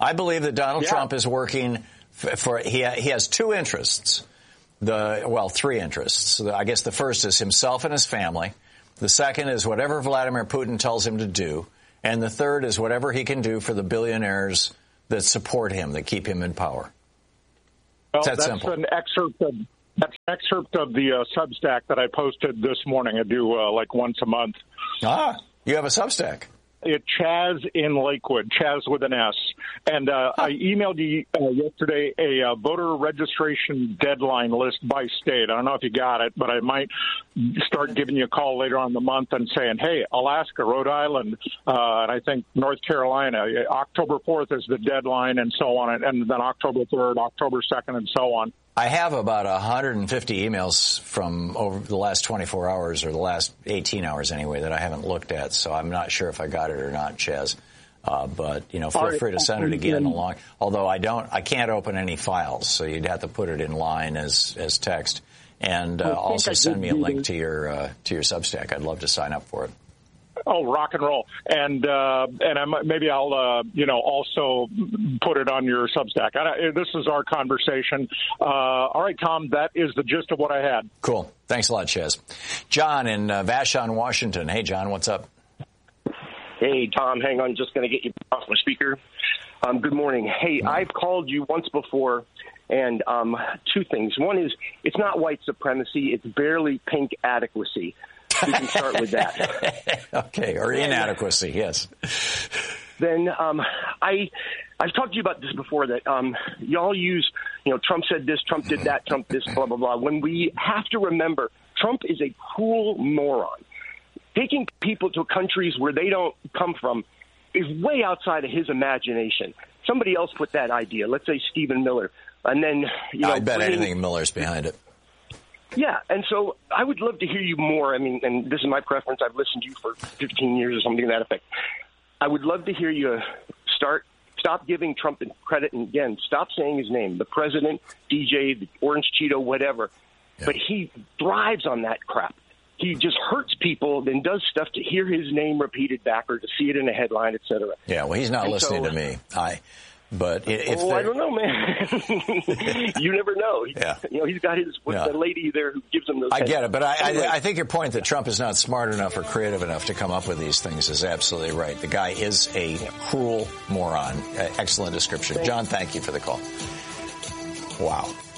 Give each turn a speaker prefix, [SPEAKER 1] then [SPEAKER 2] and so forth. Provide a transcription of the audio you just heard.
[SPEAKER 1] I believe that Donald Trump is working for he has two interests. Three interests. I guess the first is himself and his family. The second is whatever Vladimir Putin tells him to do. And the third is whatever he can do for the billionaires that support him, that keep him in power.
[SPEAKER 2] Well,
[SPEAKER 1] that's
[SPEAKER 2] simple.
[SPEAKER 1] That's
[SPEAKER 2] an excerpt of the Substack that I posted this morning. I do like once a month.
[SPEAKER 1] Ah, you have a Substack.
[SPEAKER 2] Chaz in Lakewood, Chaz with an S. And I emailed you yesterday a voter registration deadline list by state. I don't know if you got it, but I might start giving you a call later on in the month and saying, hey, Alaska, Rhode Island, and I think North Carolina, October 4th is the deadline and so on, and then October 3rd, October 2nd, and so on.
[SPEAKER 1] I have about 150 emails from over the last 24 hours or the last 18 hours anyway that I haven't looked at, so I'm not sure if I got it or not, Chaz. But, feel free to send it again along. Although I can't open any files, so you'd have to put it in line as text. And also send me a link to your Substack. I'd love to sign up for it.
[SPEAKER 2] Oh, rock and roll. And maybe I'll, also put it on your Substack. This is our conversation. All right, Tom, that is the gist of what I had.
[SPEAKER 1] Cool. Thanks a lot, Chaz. John in Vashon, Washington. Hey, John, what's up?
[SPEAKER 3] Hey, Tom, hang on. Just going to get you off my speaker. Good morning. Hey, I've called you once before, and two things. One is it's not white supremacy. It's barely pink adequacy. We can start with that.
[SPEAKER 1] Okay, or inadequacy, yes.
[SPEAKER 3] Then I've talked to you about this before, that y'all use, Trump said this, Trump did that, Trump this, blah, blah, blah. When we have to remember, Trump is a cruel moron. Taking people to countries where they don't come from is way outside of his imagination. Somebody else put that idea, let's say Stephen Miller. And then,
[SPEAKER 1] I bet anything Miller's behind it.
[SPEAKER 3] Yeah, and so I would love to hear you more. I mean, and this is my preference. I've listened to you for 15 years or something to that effect. I would love to hear you stop giving Trump credit, and again, stop saying his name, the president, DJ, the Orange Cheeto, whatever. Yeah. But he thrives on that crap. He just hurts people, then does stuff to hear his name repeated back or to see it in a headline, et cetera.
[SPEAKER 1] Yeah, well, he's not listening to me. But
[SPEAKER 3] I don't know, man. You never know.
[SPEAKER 1] Yeah.
[SPEAKER 3] He's got the lady there who gives him those.
[SPEAKER 1] I get it, but I think your point that Trump is not smart enough or creative enough to come up with these things is absolutely right. The guy is a cruel moron. Excellent description. John, thank you for the call. Wow.